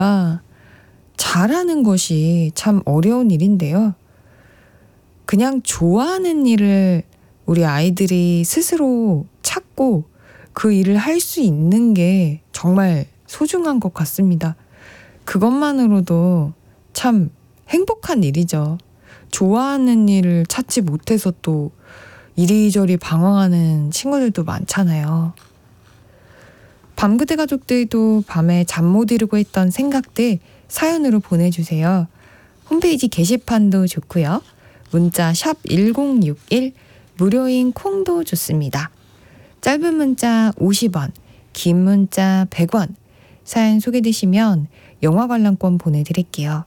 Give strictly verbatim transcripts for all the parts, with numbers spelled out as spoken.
잘하는 것이 참 어려운 일인데요. 그냥 좋아하는 일을 우리 아이들이 스스로 찾고 그 일을 할 수 있는 게 정말 소중한 것 같습니다. 그것만으로도 참 행복한 일이죠. 좋아하는 일을 찾지 못해서 또 이리저리 방황하는 친구들도 많잖아요. 밤그대 가족들도 밤에 잠 못 이루고 했던 생각들 사연으로 보내주세요. 홈페이지 게시판도 좋고요. 문자 샵 일공육일, 무료인 콩도 좋습니다. 짧은 문자 오십 원, 긴 문자 백 원, 사연 소개되시면 영화 관람권 보내드릴게요.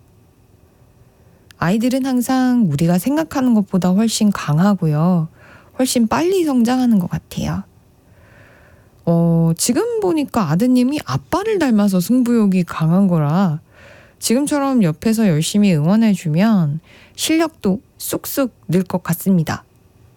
아이들은 항상 우리가 생각하는 것보다 훨씬 강하고요. 훨씬 빨리 성장하는 것 같아요. 어, 지금 보니까 아드님이 아빠를 닮아서 승부욕이 강한 거라 지금처럼 옆에서 열심히 응원해주면 실력도 쑥쑥 늘 것 같습니다.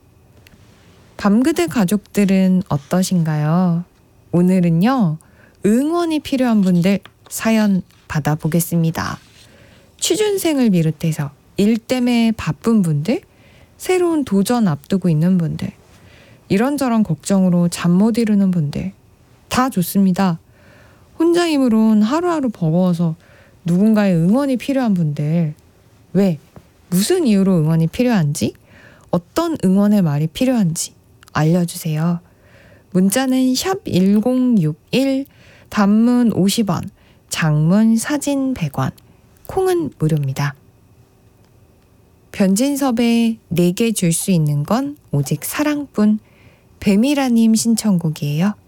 밤그대 가족들은 어떠신가요? 오늘은요, 응원이 필요한 분들 사연 받아보겠습니다. 취준생을 비롯해서 일 때문에 바쁜 분들, 새로운 도전 앞두고 있는 분들, 이런저런 걱정으로 잠 못 이루는 분들 다 좋습니다. 혼자 힘으론 하루하루 버거워서 누군가의 응원이 필요한 분들, 왜, 무슨 이유로 응원이 필요한지, 어떤 응원의 말이 필요한지 알려주세요. 문자는 샵 일공육일, 단문 오십 원, 장문 사진 백 원, 콩은 무료입니다. 변진섭의 내게 줄 수 있는 건 오직 사랑뿐, 뱀이라님 신청곡이에요.